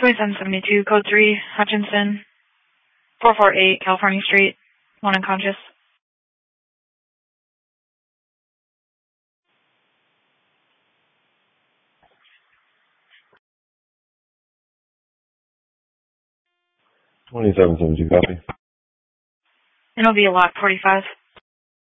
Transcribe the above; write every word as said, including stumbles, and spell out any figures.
twenty-seven seventy-two, code three, Hutchinson, four forty-eight, California Street, one unconscious. twenty-seven seventy-two, copy. It'll be a lot forty-five.